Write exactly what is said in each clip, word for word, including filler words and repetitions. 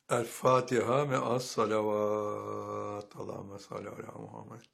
El Fatiha me'as salavat. Allahümme salli ala Muhammed.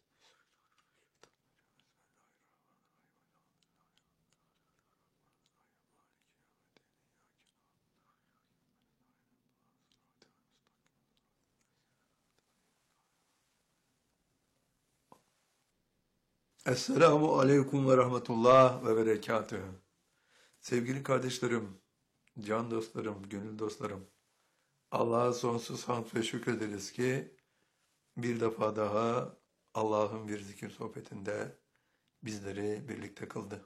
Esselamu aleyküm ve rahmetullah ve berekatühü. Sevgili kardeşlerim, can dostlarım, gönül dostlarım. Allah'a sonsuz hamd ve şükrederiz ki bir defa daha Allah'ın bir zikir sohbetinde bizleri birlikte kıldı.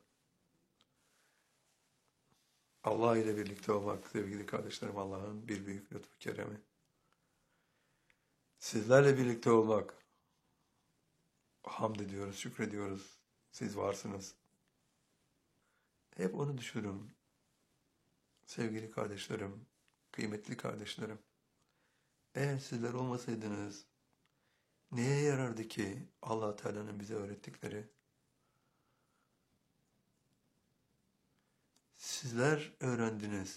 Allah ile birlikte olmak sevgili kardeşlerim Allah'ın bir büyük lütfu keremi. Sizlerle birlikte olmak, hamd ediyoruz, şükrediyoruz. Siz varsınız. Hep onu düşünürüm. Sevgili kardeşlerim, kıymetli kardeşlerim. Eğer sizler olmasaydınız, neye yarardı ki Allah Teala'nın bize öğrettikleri? Sizler öğrendiniz,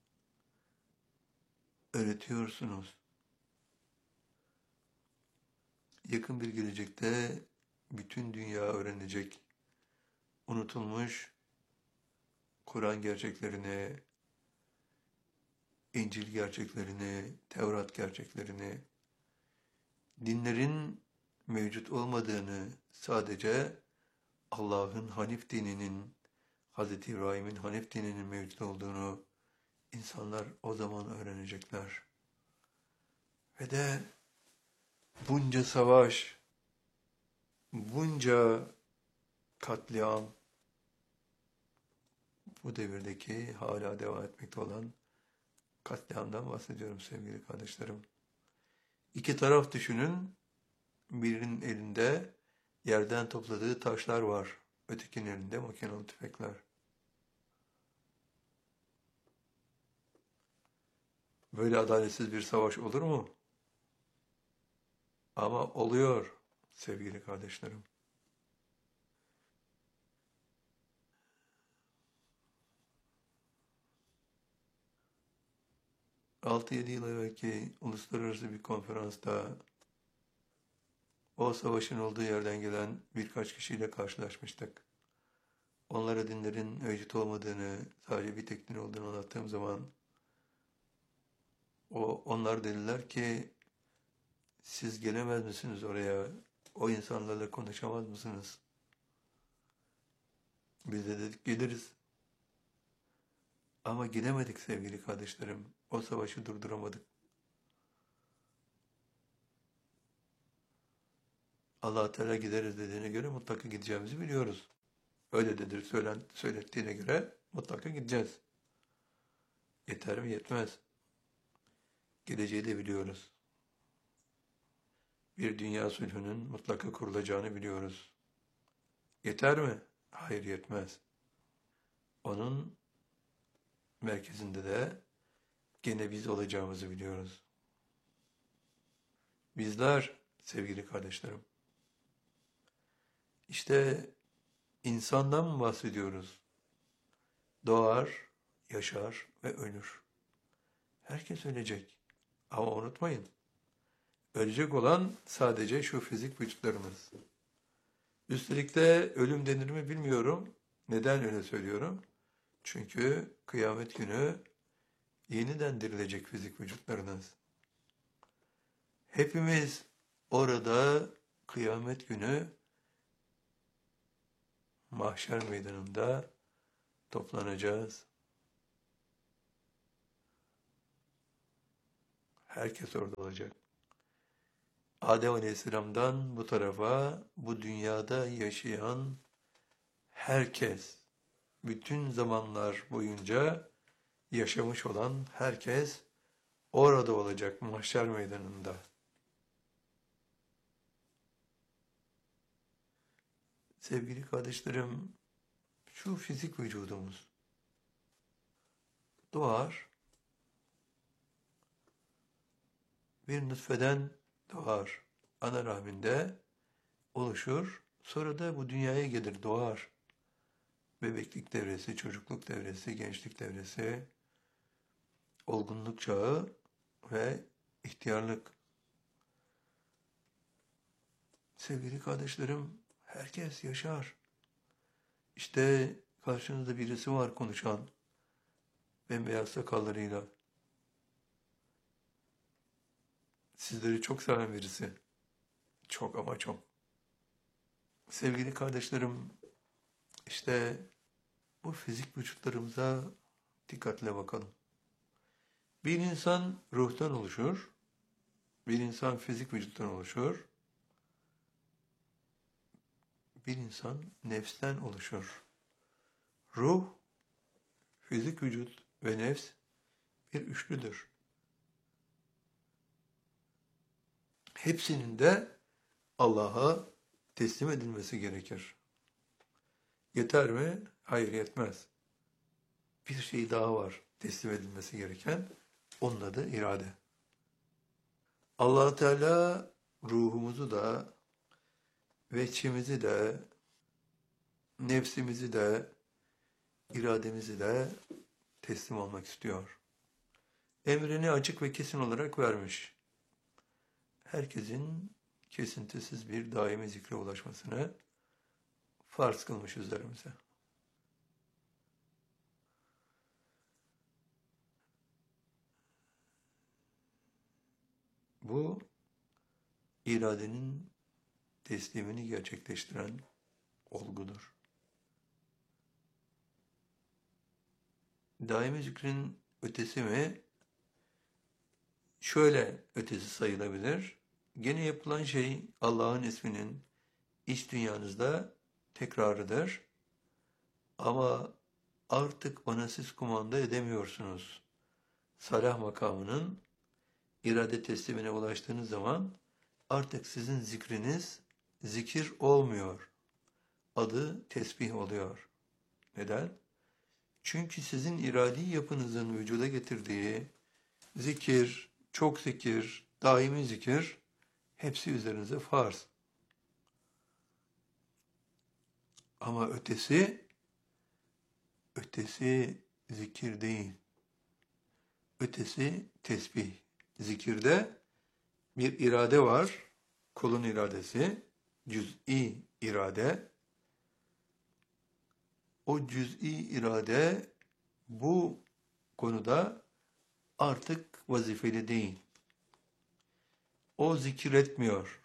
öğretiyorsunuz. Yakın bir gelecekte bütün dünya öğrenecek, unutulmuş Kur'an gerçeklerini, İncil gerçeklerini, Tevrat gerçeklerini, dinlerin mevcut olmadığını, sadece Allah'ın Hanif dininin, Hazreti İbrahim'in Hanif dininin mevcut olduğunu insanlar o zaman öğrenecekler. Ve de bunca savaş, bunca katliam, bu devirdeki hala devam etmekte olan katliamdan bahsediyorum sevgili kardeşlerim. İki taraf düşünün, birinin elinde yerden topladığı taşlar var, ötekinin elinde makinalı tüfekler. Böyle adaletsiz bir savaş olur mu? Ama oluyor sevgili kardeşlerim. altı yedi yıl evvelki uluslararası bir konferansta o savaşın olduğu yerden gelen birkaç kişiyle karşılaşmıştık. Onlara dinlerin mevcut olmadığını, sadece bir tek din olduğunu anlattığım zaman o onlar dediler ki siz gelemez misiniz oraya? O insanlarla konuşamaz mısınız? Biz de dedik geliriz. Ama gidemedik sevgili kardeşlerim. O savaşı durduramadık. Allah Teala gideriz dediğine göre mutlaka gideceğimizi biliyoruz. Öyle dedir söylen, söylettiğine göre mutlaka gideceğiz. Yeter mi? Yetmez. Geleceği de biliyoruz. Bir dünya sulhünün mutlaka kurulacağını biliyoruz. Yeter mi? Hayır yetmez. Onun merkezinde de gene biz olacağımızı biliyoruz. Bizler sevgili kardeşlerim, işte insandan mı bahsediyoruz? Doğar, yaşar ve ölür. Herkes ölecek. Ama unutmayın, ölecek olan sadece şu fizik vücutlarımız. Üstelik de ölüm denir mi bilmiyorum. Neden öyle söylüyorum? Çünkü kıyamet günü yeniden dirilecek fizik vücutlarınız. Hepimiz orada kıyamet günü mahşer meydanında toplanacağız. Herkes orada olacak. Adem Aleyhisselam'dan bu tarafa, bu dünyada yaşayan herkes, bütün zamanlar boyunca yaşamış olan herkes orada olacak mahşer meydanında. Sevgili kardeşlerim, şu fizik vücudumuz doğar, bir nutfeden doğar, ana rahminde oluşur, sonra da bu dünyaya gelir, doğar. Bebeklik devresi, çocukluk devresi, gençlik devresi, olgunluk çağı ve ihtiyarlık. Sevgili kardeşlerim, herkes yaşar. İşte karşınızda birisi var konuşan, bembeyaz sakallarıyla. Sizleri çok seven birisi. Çok ama çok. Sevgili kardeşlerim, işte bu fizik vücutlarımıza dikkatle bakalım. Bir insan ruhtan oluşur, bir insan fizik vücuttan oluşur, bir insan nefsten oluşur. Ruh, fizik vücut ve nefs bir üçlüdür. Hepsinin de Allah'a teslim edilmesi gerekir. Yeter mi? Hayır, yetmez. Bir şey daha var teslim edilmesi gereken. Onun adı irade. Allah Teala ruhumuzu da, veçimizi de, nefsimizi de, irademizi de teslim olmak istiyor. Emrini açık ve kesin olarak vermiş. Herkesin kesintisiz bir daimi zikre ulaşmasını farz kılmış üzerimize. Bu, iradenin teslimini gerçekleştiren olgudur. Daimi zikrin ötesi mi? Şöyle ötesi sayılabilir. Gene yapılan şey Allah'ın isminin iç dünyanızda tekrarıdır. Ama artık ona siz kumanda edemiyorsunuz. Salah makamının irade teslimine ulaştığınız zaman artık sizin zikriniz zikir olmuyor. Adı tesbih oluyor. Neden? Çünkü sizin iradi yapınızın vücuda getirdiği zikir, çok zikir, daimi zikir hepsi üzerinize farz. Ama ötesi, ötesi zikir değil. Ötesi tesbih. Zikirde bir irade var, kulun iradesi, cüz'i irade. O cüz'i irade bu konuda artık vazifeli değil. O zikir etmiyor.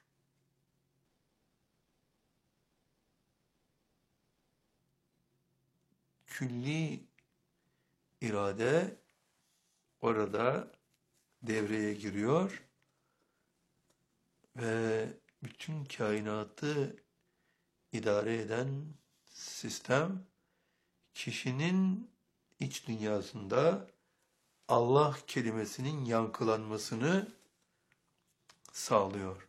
Külli irade orada devreye giriyor ve bütün kainatı idare eden sistem kişinin iç dünyasında Allah kelimesinin yankılanmasını sağlıyor.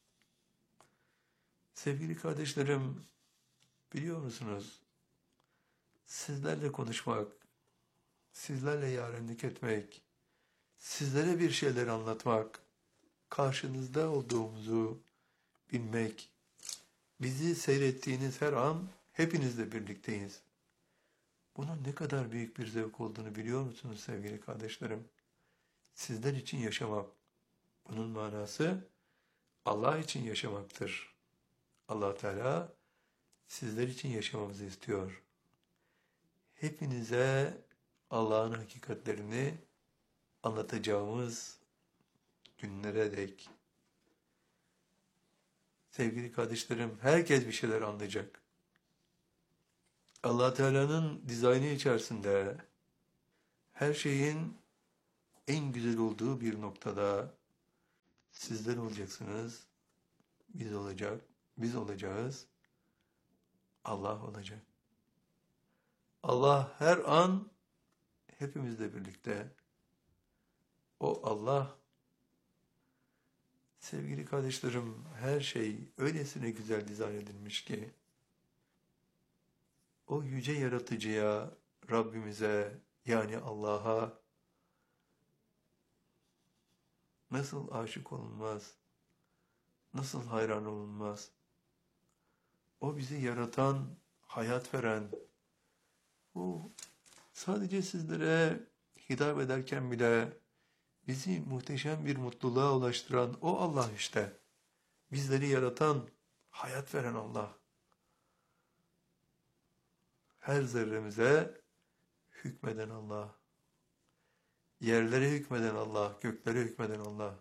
Sevgili kardeşlerim, biliyor musunuz? Sizlerle konuşmak, sizlerle yarenlik etmek, sizlere bir şeyler anlatmak, karşınızda olduğumuzu bilmek, bizi seyrettiğiniz her an hepinizle birlikteyiz. Bunun ne kadar büyük bir zevk olduğunu biliyor musunuz sevgili kardeşlerim? Sizler için yaşamak. Bunun manası Allah için yaşamaktır. Allah Teala sizler için yaşamamızı istiyor. Hepinize Allah'ın hakikatlerini anlatacağımız günlere dek. Sevgili kardeşlerim, herkes bir şeyler anlayacak. Allah Teala'nın dizaynı içerisinde her şeyin en güzel olduğu bir noktada sizler olacaksınız, biz olacak, biz olacağız, Allah olacak. Allah her an hepimizle birlikte. O Allah, sevgili kardeşlerim, her şey öylesine güzel dizayn edilmiş ki, o yüce yaratıcıya, Rabbimize, yani Allah'a nasıl aşık olunmaz, nasıl hayran olunmaz? O bizi yaratan, hayat veren, bu sadece sizlere hitap ederken bile Bizi muhteşem bir mutluluğa ulaştıran o Allah işte. Bizleri yaratan, hayat veren Allah. Her zerremize hükmeden Allah. Yerlere hükmeden Allah, göklere hükmeden Allah.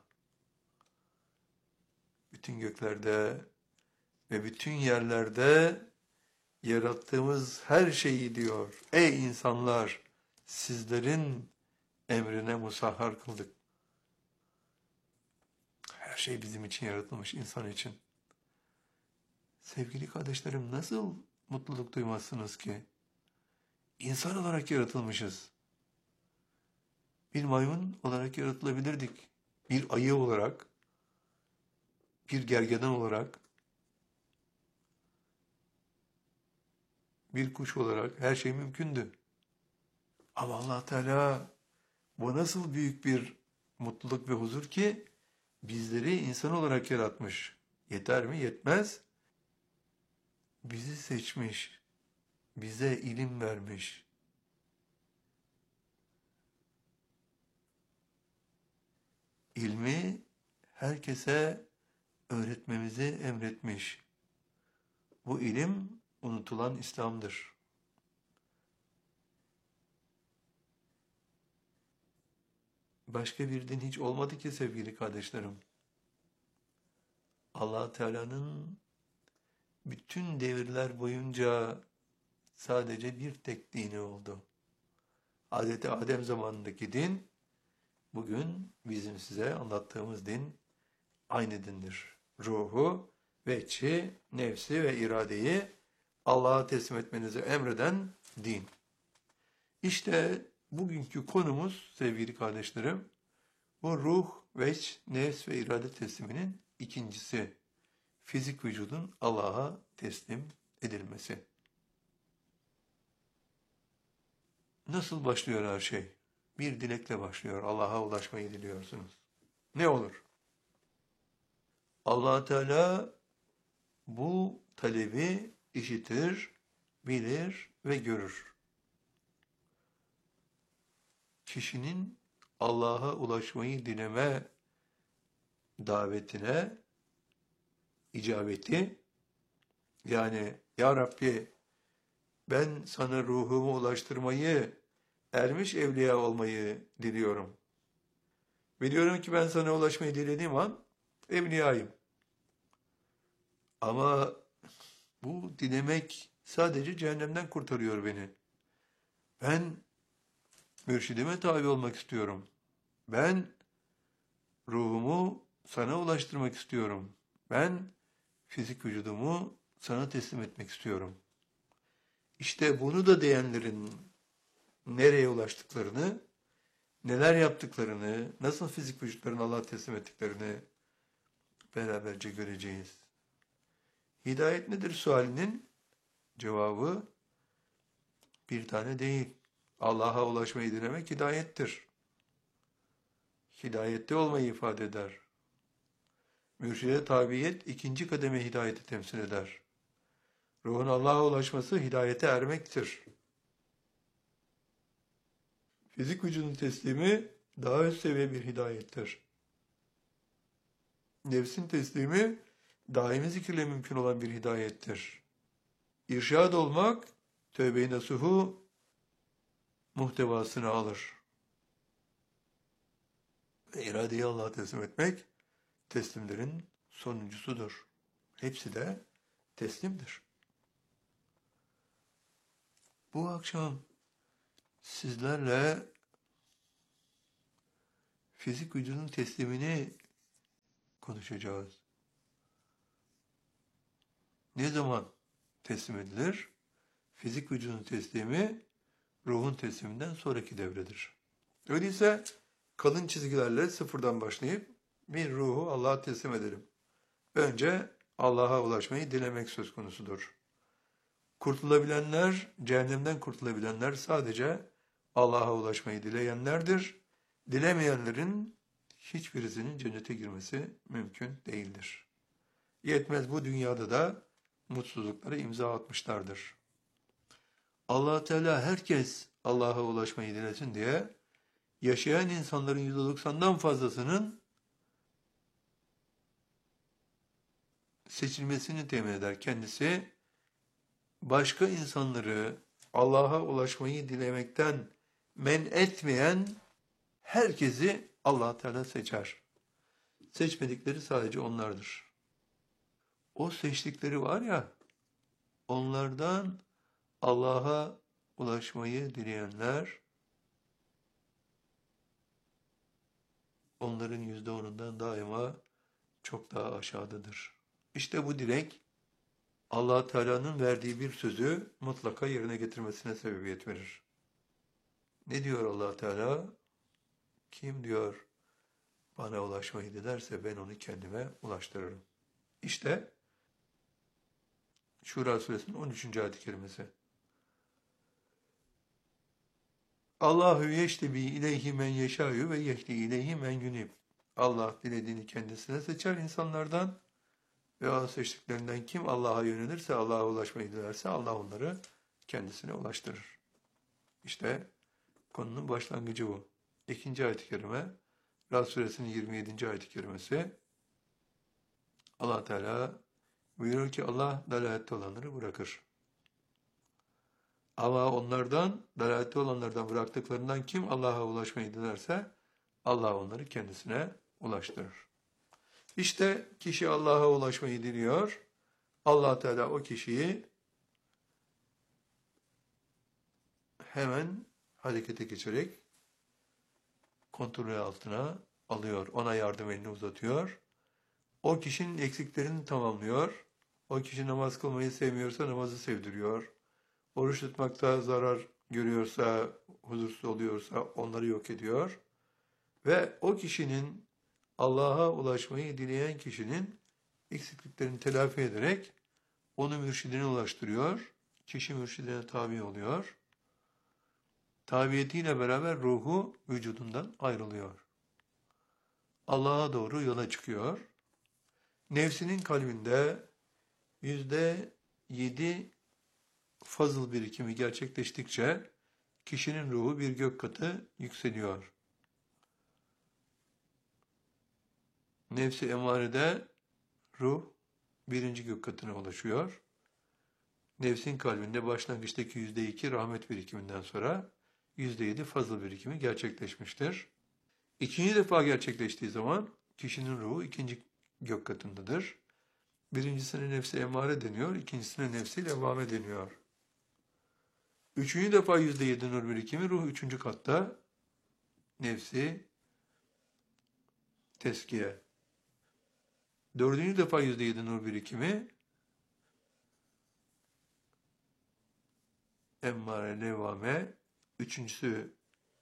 Bütün göklerde ve bütün yerlerde yarattığımız her şeyi diyor. Ey insanlar, sizlerin emrine musahhar kıldık. Her şey bizim için yaratılmış, insan için. Sevgili kardeşlerim, nasıl mutluluk duymazsınız ki? İnsan olarak yaratılmışız. Bir maymun olarak yaratılabilirdik. Bir ayı olarak, bir gergedan olarak, bir kuş olarak her şey mümkündü. Ama Allah Teala bu nasıl büyük bir mutluluk ve huzur ki bizleri insan olarak yaratmış. Yeter mi? Yetmez. Bizi seçmiş. Bize ilim vermiş. İlmi herkese öğretmemizi emretmiş. Bu ilim unutulan İslam'dır. Başka bir din hiç olmadı ki sevgili kardeşlerim. Allah Teala'nın bütün devirler boyunca sadece bir tek dini oldu. Hazreti Adem zamanındaki din, bugün bizim size anlattığımız din aynı dindir. Ruhu, veçhi, nefsi ve iradeyi Allah'a teslim etmenizi emreden din. İşte bugünkü konumuz sevgili kardeşlerim, bu ruh, veç, nefs ve irade tesliminin ikincisi. Fizik vücudun Allah'a teslim edilmesi. Nasıl başlıyor her şey? Bir dilekle başlıyor. Allah'a ulaşmayı diliyorsunuz. Ne olur? Allah Teala bu talebi işitir, bilir ve görür. Kişinin Allah'a ulaşmayı dileme davetine icabeti, yani Ya Rabbi ben sana ruhumu ulaştırmayı, ermiş evliya olmayı diliyorum. Biliyorum ki ben sana ulaşmayı dilediğim an evliyayım. Ama bu dilemek sadece cehennemden kurtarıyor beni. Ben mürşidime tabi olmak istiyorum. Ben ruhumu sana ulaştırmak istiyorum. Ben fizik vücudumu sana teslim etmek istiyorum. İşte bunu da diyenlerin nereye ulaştıklarını, neler yaptıklarını, nasıl fizik vücutlarını Allah'a teslim ettiklerini beraberce göreceğiz. Hidayet nedir sualinin cevabı bir tane değil. Allah'a ulaşmayı dilemek hidayettir. Hidayette olmayı ifade eder. Mürşide tabiyet ikinci kademe hidayeti temsil eder. Ruhun Allah'a ulaşması hidayete ermektir. Fizik vücudun teslimi daha üst seviye bir hidayettir. Nefsin teslimi daimi zikirle mümkün olan bir hidayettir. İrşad olmak tövbe-i nasuhu muhtevasını alır. Ve iradeyi Allah'a teslim etmek teslimlerin sonuncusudur. Hepsi de teslimdir. Bu akşam sizlerle fizik vücudun teslimini konuşacağız. Ne zaman teslim edilir? Fizik vücudun teslimi ruhun tesliminden sonraki devredir. Öyleyse kalın çizgilerle sıfırdan başlayıp bir ruhu Allah'a teslim edelim. Önce Allah'a ulaşmayı dilemek söz konusudur. Kurtulabilenler, cehennemden kurtulabilenler sadece Allah'a ulaşmayı dileyenlerdir. Dilemeyenlerin hiçbirisinin cennete girmesi mümkün değildir. Yetmez, bu dünyada da mutsuzluklara imza atmışlardır. Allah Teala herkes Allah'a ulaşmayı dilesin diye yaşayan insanların yüzde doksandan fazlasının seçilmesini temin eder. Kendisi başka insanları Allah'a ulaşmayı dilemekten men etmeyen herkesi Allah Teala seçer. Seçmedikleri sadece onlardır. O seçtikleri var ya, onlardan Allah'a ulaşmayı dileyenler, onların yüzde onundan daima çok daha aşağıdadır. İşte bu dilek, Allah Teala'nın verdiği bir sözü mutlaka yerine getirmesine sebebiyet verir. Ne diyor Allah Teala? Kim diyor bana ulaşmayı dilerse ben onu kendime ulaştırırım. İşte Şura suresinin on üçüncü ayet-i kerimesi. Allahu yeştebi ileyhi men yeşâyu ve yehdi ileyhi men yunib. Allah dilediğini kendisine seçer insanlardan ve o seçtiklerinden kim Allah'a yönelirse, Allah'a ulaşmayı dilerse Allah onları kendisine ulaştırır. İşte konunun başlangıcı bu. İkinci ayet-i kerime, Ra'd suresinin yirmi yedinci ayet-i kerimesi. Allah Teala buyurur ki Allah dalalette olanları bırakır. Ama onlardan, dalalette olanlardan bıraktıklarından kim Allah'a ulaşmayı dilerse Allah onları kendisine ulaştırır. İşte kişi Allah'a ulaşmayı diliyor. Allah Teala o kişiyi hemen harekete geçerek kontrolü altına alıyor. Ona yardım elini uzatıyor. O kişinin eksiklerini tamamlıyor. O kişi namaz kılmayı sevmiyorsa namazı sevdiriyor. Oruç tutmakta zarar görüyorsa, huzursuz oluyorsa onları yok ediyor. Ve o kişinin, Allah'a ulaşmayı dileyen kişinin eksikliklerini telafi ederek onu mürşidine ulaştırıyor. Kişi mürşidine tabi oluyor. Tabiyetiyle beraber ruhu vücudundan ayrılıyor. Allah'a doğru yola çıkıyor. Nefsinin kalbinde yüzde yedi fazıl birikimi gerçekleştikçe kişinin ruhu bir gök katı yükseliyor. Nefsi emarede ruh birinci gök katına ulaşıyor. Nefsin kalbinde başlangıçtaki yüzde iki rahmet birikiminden sonra yüzde yedi fazıl birikimi gerçekleşmiştir. İkinci defa gerçekleştiği zaman kişinin ruhu ikinci gök katındadır. Birincisine nefsi emare deniyor, ikincisine nefsi levvame deniyor. Üçüncü defa yüzde yedi nur birikimi ruh üçüncü katta, nefsi teskiye. Dördüncü defa yüzde yedi nur birikimi emmare, levvame. Üçüncüsü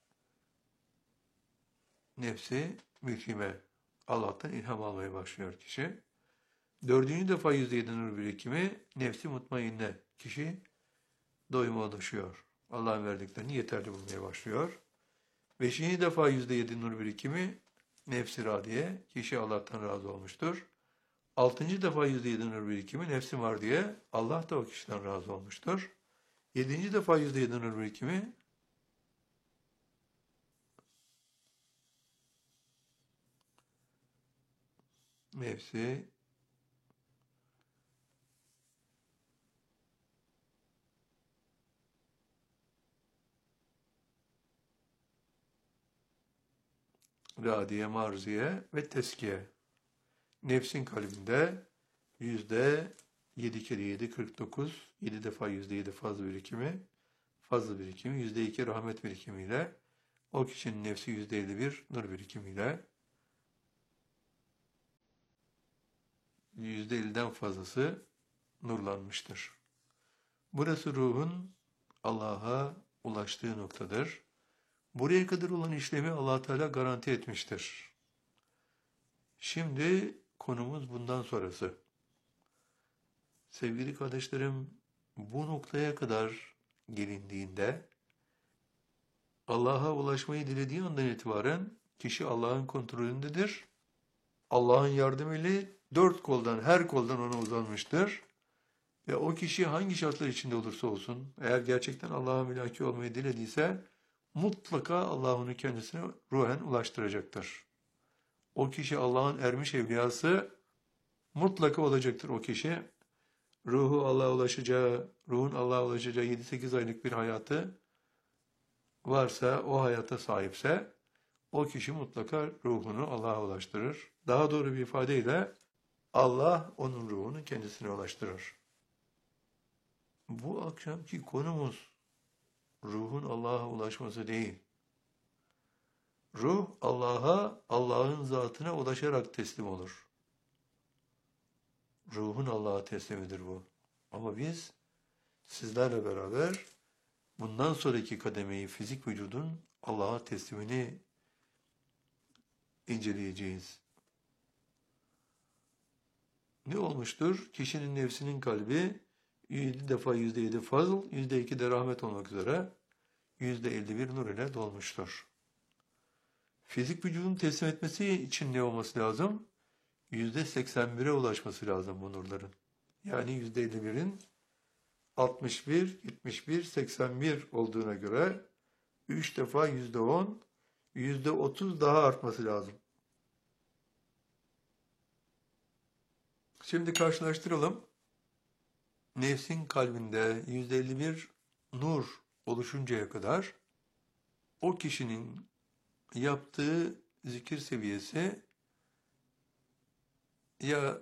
nefsi mülkime. Allah'tan ilham almaya başlıyor kişi. Dördüncü defa yüzde yedi nur birikimi nefsi mutmainne. Kişi doyuma ulaşıyor. Allah'ın verdiklerini yeterli bulmaya başlıyor. Beşinci defa yüzde yedi nur birikimi nefsi radiye. Kişi Allah'tan razı olmuştur. Altıncı defa yüzde yedi nur birikimi nefsi mardiye. Allah da o kişiden razı olmuştur. Yedinci defa yüzde yedi nur birikimi nefsi radiye, marziye ve teskiye. Nefsin kalbinde yüzde yedi kere yedi, kırk dokuz, yedi defa yüzde yedi fazla birikimi, fazla birikimi, yüzde iki rahmet birikimiyle, o kişinin nefsi yüzde elli bir nur birikimiyle, yüzde elliden fazlası nurlanmıştır. Burası ruhun Allah'a ulaştığı noktadır. Buraya kadar olan işlemi Allah Teala garanti etmiştir. Şimdi konumuz bundan sonrası. Sevgili kardeşlerim, bu noktaya kadar gelindiğinde Allah'a ulaşmayı dilediği andan itibaren kişi Allah'ın kontrolündedir. Allah'ın yardımıyla dört koldan, her koldan ona uzanmıştır. Ve o kişi hangi şartlar içinde olursa olsun, eğer gerçekten Allah'a mülaki olmayı dilediyse, mutlaka Allah onu kendisine ruhen ulaştıracaktır. O kişi Allah'ın ermiş evliyası mutlaka olacaktır o kişi. Ruhu Allah'a ulaşacağı, ruhun Allah'a ulaşacağı yedi sekiz aylık bir hayatı varsa, o hayata sahipse, o kişi mutlaka ruhunu Allah'a ulaştırır. Daha doğru bir ifadeyle Allah onun ruhunu kendisine ulaştırır. Bu akşamki konumuz ruhun Allah'a ulaşması değil. Ruh Allah'a, Allah'ın zatına ulaşarak teslim olur. Ruhun Allah'a teslimidir bu. Ama biz sizlerle beraber bundan sonraki kademeyi, fizik vücudun Allah'a teslimini inceleyeceğiz. Ne olmuştur? Kişinin nefsinin kalbi yedi defa yüzde yedi fazl, yüzde iki de rahmet olmak üzere yüzde elli bir nur ile dolmuştur. Fizik vücudun teslim etmesi için ne olması lazım? yüzde seksen bire ulaşması lazım bu nurların. Yani yüzde elli birin altmış bir, yetmiş bir, seksen bir olduğuna göre üç defa yüzde on, yüzde otuz daha artması lazım. Şimdi karşılaştıralım. Nefsin kalbinde yüzde elli bir nur oluşuncaya kadar o kişinin yaptığı zikir seviyesi ya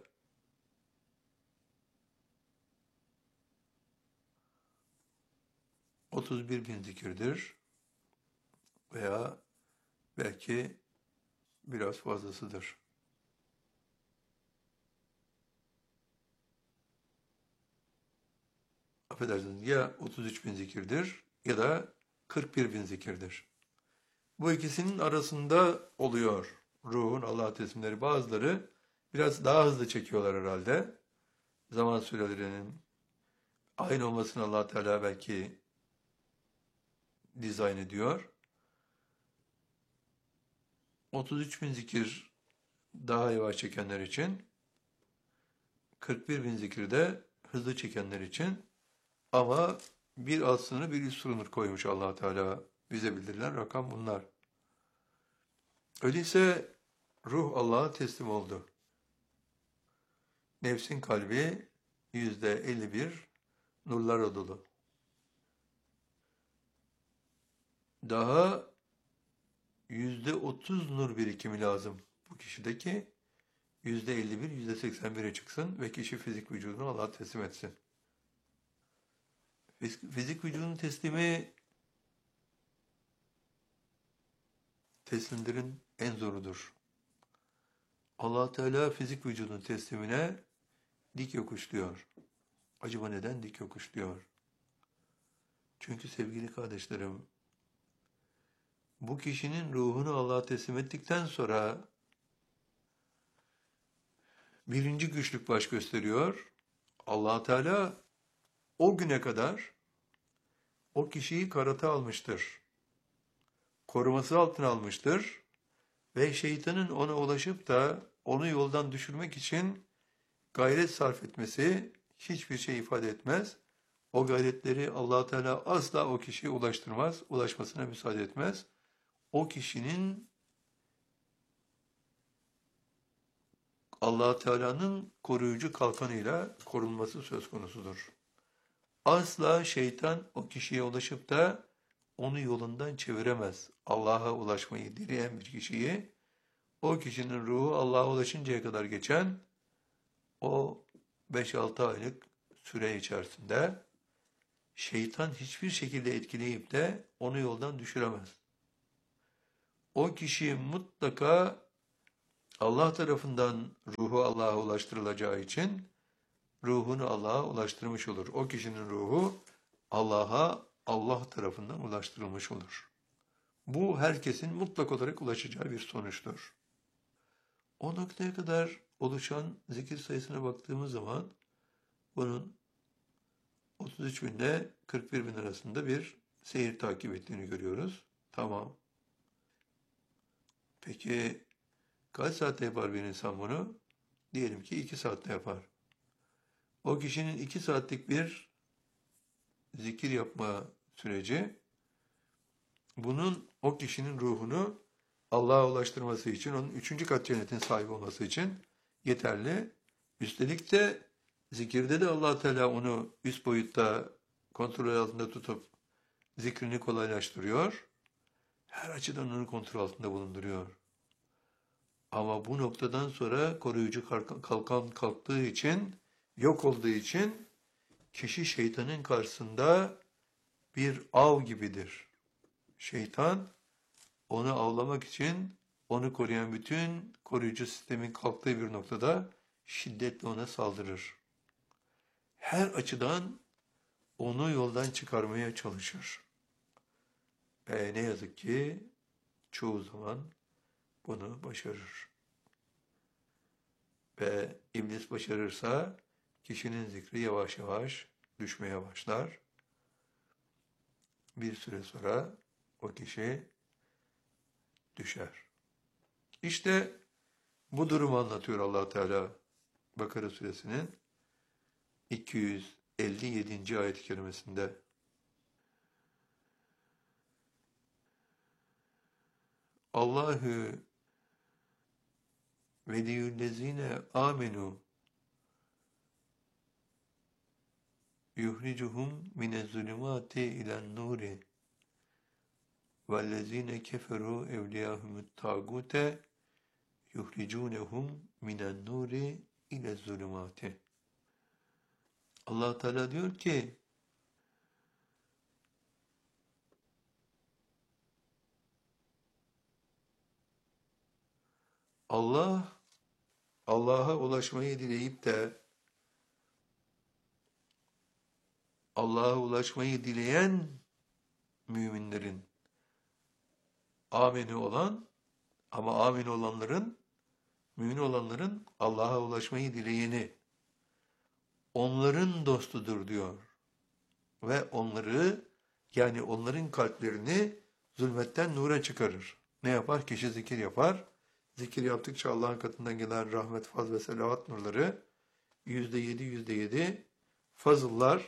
otuz bir bin zikirdir veya belki biraz fazlasıdır. Affedersiniz, ya otuz üç bin zikirdir ya da kırk bir bin zikirdir. Bu ikisinin arasında oluyor ruhun Allah'a teslimleri. Bazıları biraz daha hızlı çekiyorlar herhalde. Zaman sürelerinin aynı olmasını Allah Teala belki dizayn ediyor. otuz üç bin zikir daha yavaş çekenler için, kırk bir bin zikir de hızlı çekenler için, ama bir alt sınır bir üst sınır koymuş Allah Teala, bize bildirilen rakam bunlar. Öyleyse ruh Allah'a teslim oldu. Nefsin kalbi yüzde elli bir nurlarla dolu. Daha yüzde otuz nur birikimi lazım bu kişideki. yüzde elli bir, yüzde seksen bire çıksın ve kişi fizik vücudunu Allah'a teslim etsin. Fizik vücudun teslimi teslimlerin en zorudur. Allah Teala fizik vücudun teslimine dik yokuş diyor. Acaba neden dik yokuş diyor? Çünkü sevgili kardeşlerim, bu kişinin ruhunu Allah'a teslim ettikten sonra birinci güçlük baş gösteriyor. Allah Teala o güne kadar o kişiyi karata almıştır. Koruması altına almıştır ve şeytanın ona ulaşıp da onu yoldan düşürmek için gayret sarf etmesi hiçbir şey ifade etmez. O gayretleri Allah Teala asla o kişiye ulaştırmaz, ulaşmasına müsaade etmez. O kişinin Allah Teala'nın koruyucu kalkanıyla korunması söz konusudur. Asla şeytan o kişiye ulaşıp da onu yolundan çeviremez. Allah'a ulaşmayı dileyen bir kişiyi, o kişinin ruhu Allah'a ulaşıncaya kadar geçen o beş altı aylık süre içerisinde şeytan hiçbir şekilde etkileyip de onu yoldan düşüremez. O kişi mutlaka Allah tarafından ruhu Allah'a ulaştırılacağı için ruhunu Allah'a ulaştırmış olur. O kişinin ruhu Allah'a Allah tarafından ulaştırılmış olur. Bu herkesin mutlak olarak ulaşacağı bir sonuçtur. O noktaya kadar oluşan zikir sayısına baktığımız zaman bunun otuz üç bin ile kırk bir bin arasında bir seyir takip ettiğini görüyoruz. Tamam. Peki kaç saatte yapar bir insan bunu? Diyelim ki iki saatte yapar. O kişinin iki saatlik bir zikir yapma süreci bunun o kişinin ruhunu Allah'a ulaştırması için, onun üçüncü kat cennetin sahibi olması için yeterli. Üstelik de zikirde de Allah Teala onu üst boyutta kontrol altında tutup zikrini kolaylaştırıyor. Her açıdan onu kontrol altında bulunduruyor. Ama bu noktadan sonra koruyucu kalkan kalktığı için, yok olduğu için kişi şeytanın karşısında bir av gibidir. Şeytan onu avlamak için onu koruyan bütün koruyucu sistemin kalktığı bir noktada şiddetle ona saldırır. Her açıdan onu yoldan çıkarmaya çalışır. E ne yazık ki çoğu zaman bunu başarır. Ve iblis başarırsa kişinin zikri yavaş yavaş düşmeye başlar. Bir süre sonra o kişi düşer. İşte bu durumu anlatıyor Allah Teala Bakara suresinin iki yüz elli yedinci ayet-i kerimesinde. Allahu veliyüllezine amenu yuhricuhum minez-zulümati ilen-nuri vellezine keferu evliyahumut tagute yuhricunehum minen-nuri ile-zulümati. Allah Teala diyor ki Allah Allah'a ulaşmayı dileyip de Allah'a ulaşmayı dileyen müminlerin ameni olan ama amin olanların mümin olanların Allah'a ulaşmayı dileyeni onların dostudur diyor. Ve onları yani onların kalplerini zulmetten nura çıkarır. Ne yapar? Kişi zikir yapar. Zikir yaptıkça Allah'ın katından gelen rahmet, faz ve selavat nurları yüzde yedi, yüzde yedi fazıllar,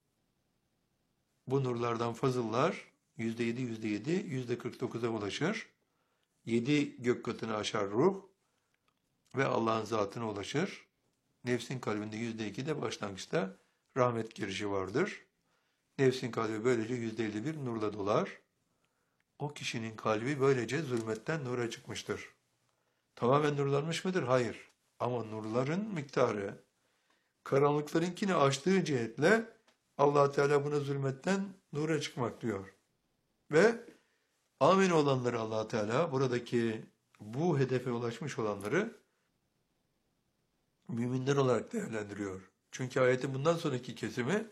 bu nurlardan fazıllar yüzde yedi, yüzde yedi, yüzde kırk dokuza ulaşır. Yedi gök katını aşar ruh ve Allah'ın zatına ulaşır. Nefsin kalbinde yüzde iki de başlangıçta rahmet girişi vardır. Nefsin kalbi böylece yüzde elli bir nurla dolar. O kişinin kalbi böylece zulmetten nura çıkmıştır. Tamamen nurlanmış mıdır? Hayır. Ama nurların miktarı karanlıklarınkini aştığı cihetle Allah Teala buna zulmetten nura çıkmak diyor. Ve amin olanları Allah Teala buradaki bu hedefe ulaşmış olanları müminler olarak değerlendiriyor. Çünkü ayetin bundan sonraki kesimi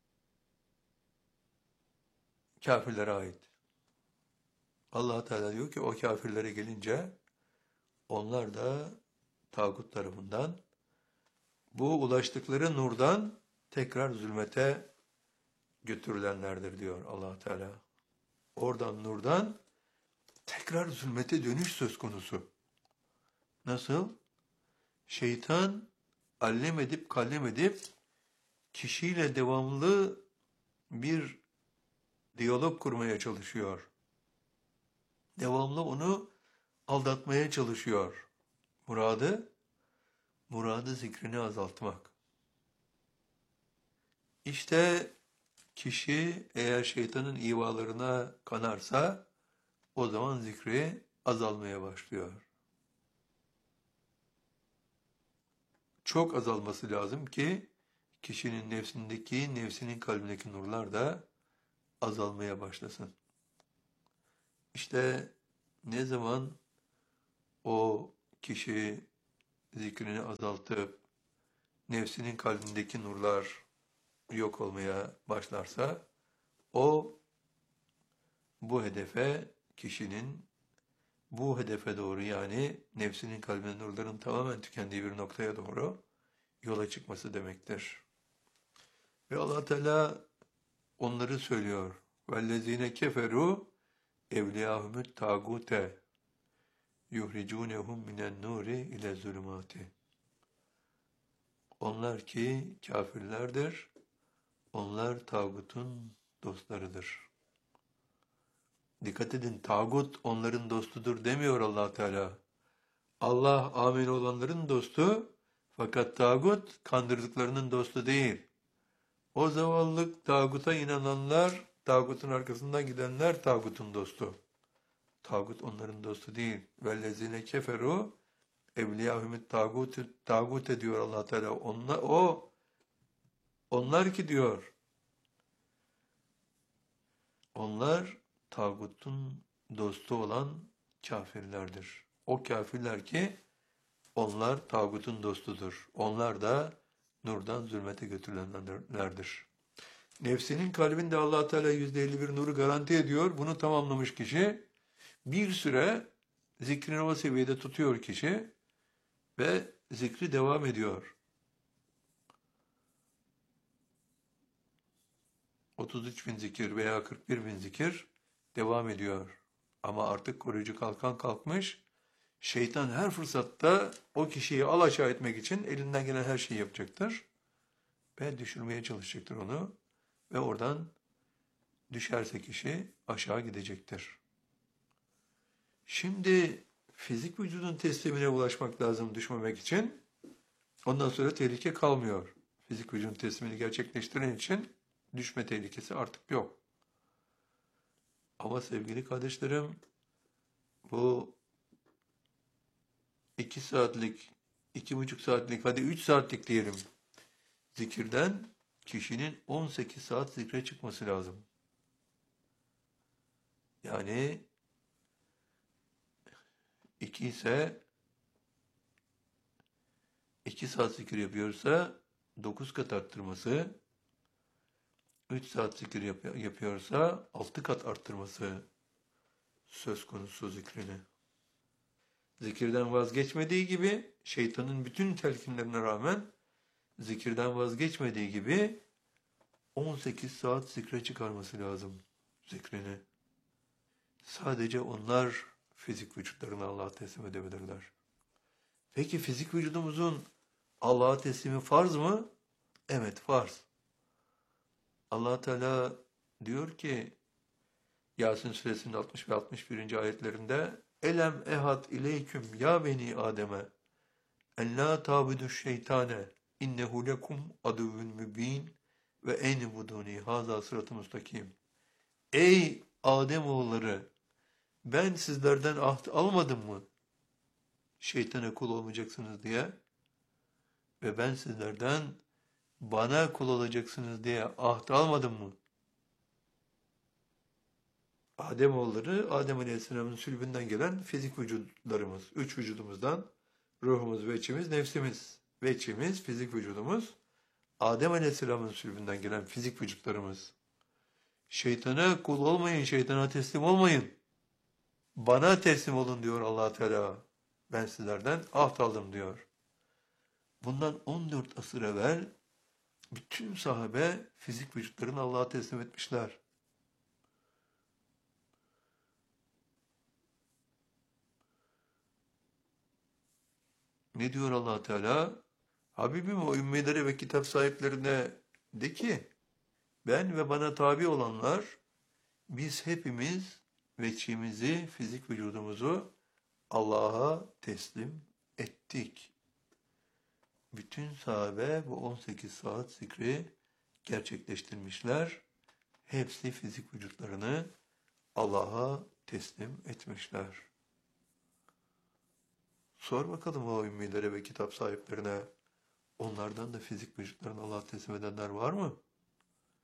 kafirlere ait. Allah Teala diyor ki o kafirlere gelince onlar da tağut tarafından bu ulaştıkları nurdan tekrar zulmete götürülenlerdir diyor Allah Teala. Oradan nurdan tekrar zulmete dönüş söz konusu. Nasıl? Şeytan allem edip kallem edip kişiyle devamlı bir diyalog kurmaya çalışıyor. Devamlı onu aldatmaya çalışıyor. Muradı, muradı zikrini azaltmak. İşte kişi eğer şeytanın ivalarına kanarsa o zaman zikri azalmaya başlıyor. Çok azalması lazım ki kişinin nefsindeki, nefsinin kalbindeki nurlar da azalmaya başlasın. İşte ne zaman o kişi zikrini azaltıp nefsinin kalbindeki nurlar yok olmaya başlarsa o bu hedefe kişinin bu hedefe doğru yani nefsinin kalbinde nurların tamamen tükendiği bir noktaya doğru yola çıkması demektir. Ve Allah Teala onları söylüyor. وَالَّذ۪ينَ كَفَرُوا اَوْلِيَاهُمُ التَّاغُوتَ يُخْرِجُونَهُمْ مِنَ النُّورِ اِلَى الظُّلُمَاتِ. Onlar ki kafirlerdir, onlar tağutun dostlarıdır. Dikkat edin, tağut onların dostudur demiyor Allah Teala. Allah amin olanların dostu, fakat tağut kandırdıklarının dostu değil. O zavallı tağuta inananlar, tağutun arkasından gidenler tağutun dostu. Tağut onların dostu değil. Vellezine keferu evliyahumut tağut tağut ediyor Allah Teala. Onlar o onlar ki diyor. Onlar tağutun dostu olan kafirlerdir. O kafirler ki onlar tağutun dostudur. Onlar da nurdan zulmete götürülenlerdir. Nefsinin kalbinde Allah Teala yüzde elli bir nuru garanti ediyor. Bunu tamamlamış kişi bir süre zikrini o seviyede tutuyor kişi ve zikri devam ediyor. otuz üç bin zikir veya kırk bir bin zikir devam ediyor. Ama artık koruyucu kalkan kalkmış. Şeytan her fırsatta o kişiyi alaşağı etmek için elinden gelen her şeyi yapacaktır. Ve düşürmeye çalışacaktır onu. Ve oradan düşerse kişi aşağı gidecektir. Şimdi fizik vücudun teslimine ulaşmak lazım düşmemek için. Ondan sonra tehlike kalmıyor. Fizik vücudun teslimini gerçekleştiren için düşme tehlikesi artık yok. Ama sevgili kardeşlerim, bu iki saatlik, iki buçuk saatlik, hadi üç saatlik diyelim zikirden kişinin on sekiz saat zikre çıkması lazım. Yani iki ise iki saat zikir yapıyorsa dokuz kat arttırması, üç saat zikir yap- yapıyorsa altı kat arttırması söz konusu zikrini. Zikirden vazgeçmediği gibi, şeytanın bütün telkinlerine rağmen zikirden vazgeçmediği gibi on sekiz saat zikre çıkarması lazım zikrini. Sadece onlar fizik vücutlarını Allah'a teslim edebilirler. Peki fizik vücudumuzun Allah'a teslimi farz mı? Evet, farz. Allah Teala diyor ki Yasin suresinin altmış ve altmış birinci ayetlerinde Elem ehad ileyküm ya beni Adem'e en la tabudu şeytane innehu lekum aduvun mübin ve en buduni haza sıratı mustakim. Ey Adem oğulları, ben sizlerden ahd almadım mı? Şeytana kul olmayacaksınız diye ve ben sizlerden bana kul olacaksınız diye ahd almadım mı? Ademoğulları, Adem Aleyhisselam'ın sülbünden gelen fizik vücutlarımız, üç vücudumuzdan ruhumuz, veçimiz, nefsimiz, veçimiz, fizik vücudumuz, Adem Aleyhisselam'ın sülbünden gelen fizik vücutlarımız. Şeytana kul olmayın, şeytana teslim olmayın. Bana teslim olun diyor Allah Teala. Ben sizlerden ahd aldım diyor. Bundan on dört asır evvel bütün sahabe fizik vücutlarını Allah'a teslim etmişler. Ne diyor Allah Teala? Habibim o ümmilere ve kitap sahiplerine de ki ben ve bana tabi olanlar biz hepimiz veçimizi, fizik vücudumuzu Allah'a teslim ettik. Bütün sahabe bu on sekiz saat zikri gerçekleştirmişler. Hepsi fizik vücutlarını Allah'a teslim etmişler. Sor bakalım o ümmilere ve kitap sahiplerine, onlardan da fizik vücutlarını Allah'a teslim edenler var mı?